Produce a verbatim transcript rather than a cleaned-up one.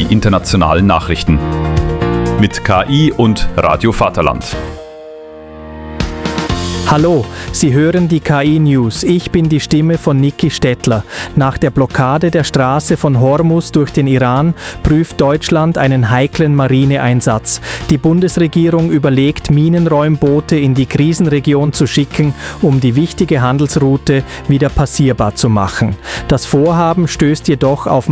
die internationalen Nachrichten. Mit K I und Radio Vaterland. Hallo, Sie hören die K I-News. Ich bin die Stimme von Niki Stettler. Nach der Blockade der Straße von Hormuz durch den Iran prüft Deutschland einen heiklen Marineeinsatz. Die Bundesregierung überlegt, Minenräumboote in die Krisenregion zu schicken, um die wichtige Handelsroute wieder passierbar zu machen. Das Vorhaben stößt jedoch auf